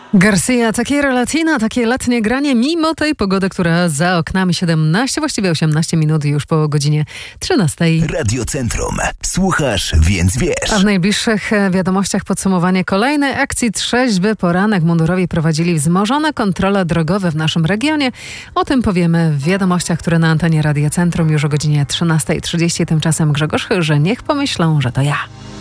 Garcia, takie Latina, takie letnie granie, mimo tej pogody, która za oknami 17, właściwie 18 minut już po godzinie 13. Radiocentrum. Słuchasz, więc wiesz. A w najbliższych wiadomościach podsumowanie kolejnej akcji Trzeźwy poranek. Mundurowi prowadzili wzmożone kontrole drogowe w naszym regionie. O tym powiemy w wiadomościach, które na antenie Radiocentrum już o godzinie 13:30. Tymczasem Grzegorz Chyży, niech pomyślą, że to ja.